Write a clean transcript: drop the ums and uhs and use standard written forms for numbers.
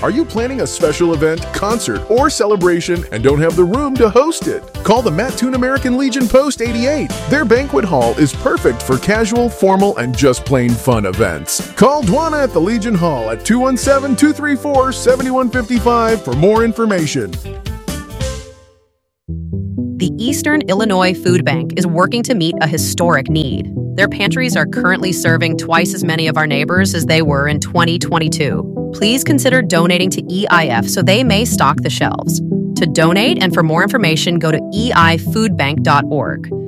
Are you planning a special event, concert, or celebration and don't have the room to host it? Call the Mattoon American Legion Post 88. Their banquet hall is perfect for casual, formal, and just plain fun events. Call Dwana at the Legion Hall at 217-234-7155 for more information. The Eastern Illinois Food Bank is working to meet a historic need. Their pantries are currently serving twice as many of our neighbors as they were in 2022. Please consider donating to EIF so they may stock the shelves. To donate and for more information, go to eifoodbank.org.